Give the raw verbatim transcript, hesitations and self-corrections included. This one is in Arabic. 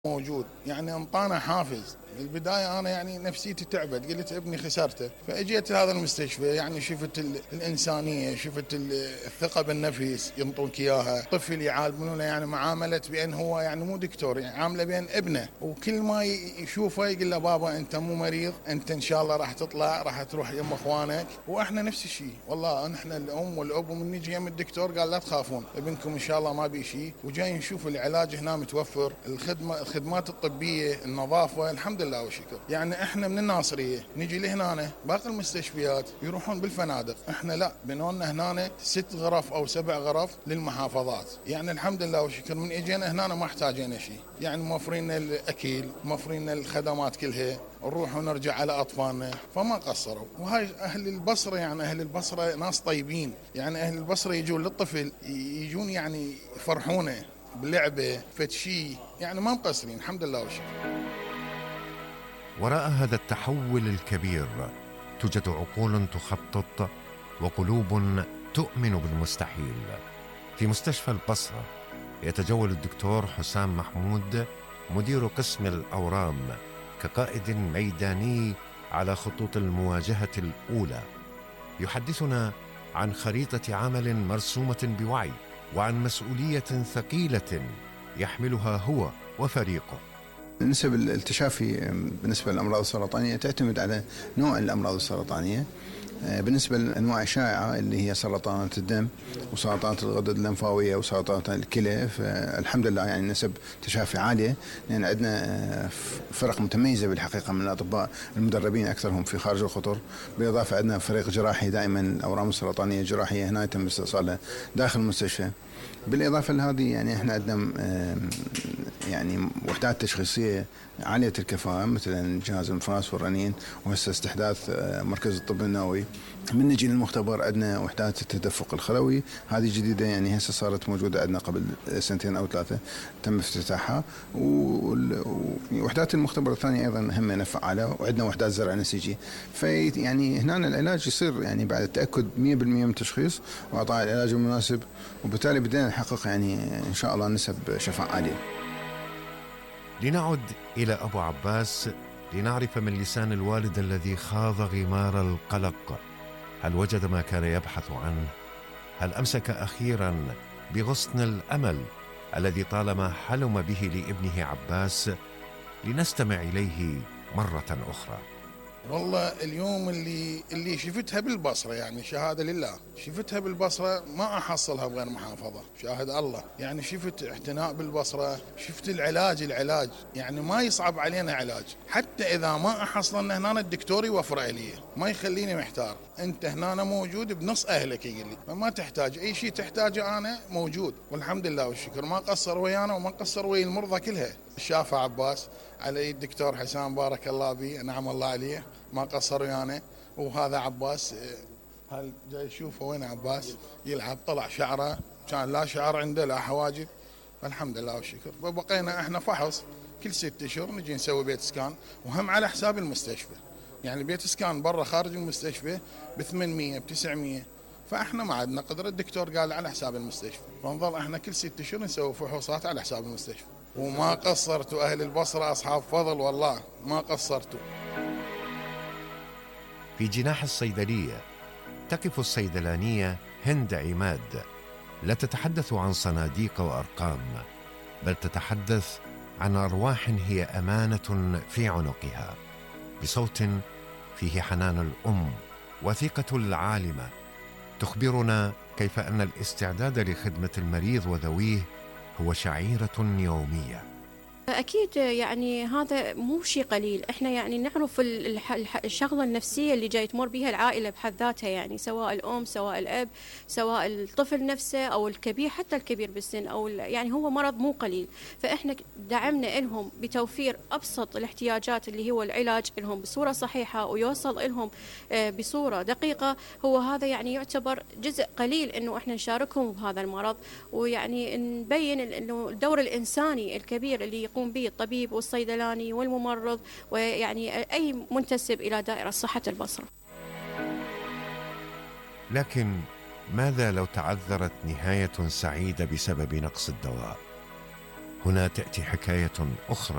موجود، يعني انطانا حافز. بالبداية أنا يعني نفسيتي تعبت، قلت ابني خسرته، فأجيت هذا المستشفى يعني شفت الإنسانية، شفت الثقة بالنفس ينطوك إياها. طفل يعاملونه يعني معاملة بأن هو يعني مو دكتور، يعني عامله بأن ابنه، وكل ما يشوفه يقول له بابا أنت مو مريض، أنت إن شاء الله راح تطلع، راح تروح يم إخوانك. وإحنا نفس الشيء والله، نحن الأم والأب ومن نجي يم الدكتور قال لا تخافون، ابنكم إن شاء الله ما بي شيء، وجاي نشوف العلاج هنا متوفر، الخدمة الخدمات الطبية، النظافة، الحمد لله والشكر. يعني احنا من الناصريه نجي لهنا، باقي المستشفيات يروحون بالفنادق، احنا لا، بنونا هنا ست غرف او سبع غرف للمحافظات. يعني الحمد لله والشكر، من اجينا هنا ما احتاجينا شيء، يعني موفرين الاكل، موفرين الخدمات كلها، نروح ونرجع على اطفالنا، فما قصروا. وهاي اهل البصره، يعني اهل البصره ناس طيبين، يعني اهل البصره يجون للطفل، يجون يعني يفرحونه بلعبه فتشي، يعني ما مقصرين الحمد لله والشكر. وراء هذا التحول الكبير توجد عقول تخطط وقلوب تؤمن بالمستحيل. في مستشفى البصرة يتجول الدكتور حسام محمود مدير قسم الأورام كقائد ميداني على خطوط المواجهة الأولى، يحدثنا عن خريطة عمل مرسومة بوعي وعن مسؤولية ثقيلة يحملها هو وفريقه. نسب التشافي بالنسبة للأمراض السرطانية تعتمد على نوع الأمراض السرطانية. بالنسبة للأنواع الشائعة اللي هي سرطانات الدم وسرطانات الغدد اللمفاوية وسرطانات الكلى، فالحمد لله يعني نسب تشافي عالية، لأن عندنا فرق متميزة بالحقيقة من الأطباء المدربين أكثرهم في خارج الخطر، بالإضافة عندنا فريق جراحي دائما الأورام السرطانية الجراحية هنا يتم استئصالها داخل المستشفى. بالإضافة لهذه يعني احنا عندنا يعني وحدات تشخيصية عالية الكفاءة، مثلا جهاز الانفراس والرنين، وهسه استحداث مركز الطب النووي. من نجي للمختبر عندنا وحدات التدفق الخلوي، هذه جديدة يعني هسه صارت موجودة عندنا قبل سنتين أو ثلاثة تم افتتاحها. ووحدات المختبر الثانية أيضا هم فعالة، وعندنا وحدات زرع نسيجي. في يعني هنا العلاج يصير يعني بعد التأكد مئة بالمئة من التشخيص وإعطاء العلاج المناسب، وبالتالي بدنا نحقق يعني إن شاء الله نسب شفاء عالية. لنعد إلى أبو عباس لنعرف من لسان الوالد الذي خاض غمار القلق، هل وجد ما كان يبحث عنه؟ هل أمسك أخيرا بغصن الأمل الذي طالما حلم به لابنه عباس؟ لنستمع إليه مرة أخرى. والله اليوم اللي اللي شفتها بالبصرة، يعني شهادة لله، شفتها بالبصرة ما أحصلها بغير محافظة، شاهد الله. يعني شفت اعتناء بالبصرة، شفت العلاج العلاج يعني ما يصعب علينا علاج، حتى إذا ما أحصلنا هنا الدكتور يوفر لي، ما يخليني محتار. أنت هنا موجود بنص أهلك، يقول لي فما تحتاج أي شيء تحتاجه أنا موجود، والحمد لله والشكر. ما قصر ويانا وما قصر ويا المرضى كلها. شافه عباس على الدكتور حسام بارك الله به، نعم الله عليه، ما قصر ويانا. وهذا عباس، هل جاي يشوفه وين عباس يلعب، طلع شعره كان لا شعر عنده لا حواجب، الحمد لله والشكر. وبقينا احنا فحص كل ست اشهر نجي نسوي بيت سكان، وهم على حساب المستشفى، يعني بيت سكان برا خارج المستشفى ب ثمانمئة ب تسعمئة، فاحنا ما عندنا قدره. الدكتور قال على حساب المستشفى، فنظل احنا كل ست اشهر نسوي فحوصات على حساب المستشفى. وما قصرتوا أهل البصرة، أصحاب فضل والله ما قصرتوا. في جناح الصيدلية تقف الصيدلانية هند عماد، لا تتحدث عن صناديق وأرقام، بل تتحدث عن أرواح هي أمانة في عنقها، بصوت فيه حنان الأم وثقة العالمة، تخبرنا كيف أن الاستعداد لخدمة المريض وذويه هو شعيرة يومية. أكيد يعني هذا مو شيء قليل، إحنا يعني نعرف الشغلة النفسية اللي جاي تمر بها العائلة بحد ذاتها، يعني سواء الأم سواء الأب سواء الطفل نفسه أو الكبير، حتى الكبير بالسن، أو يعني هو مرض مو قليل. فإحنا دعمنا لهم بتوفير أبسط الاحتياجات اللي هو العلاج لهم بصورة صحيحة ويوصل لهم بصورة دقيقة. هو هذا يعني يعتبر جزء قليل إنه إحنا نشاركهم بهذا المرض، ويعني نبين إنه الدور الإنساني الكبير اللي يقوم به الطبيب والصيدلاني والممرض، ويعني أي منتسب إلى دائرة صحة البصرة. لكن ماذا لو تعذرت نهاية سعيدة بسبب نقص الدواء؟ هنا تأتي حكاية أخرى